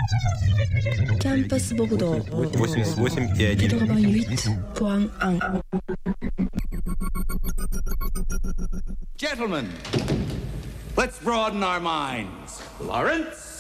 キャンパスボグド 88.1. Gentlemen, let's broaden our minds. Lawrence?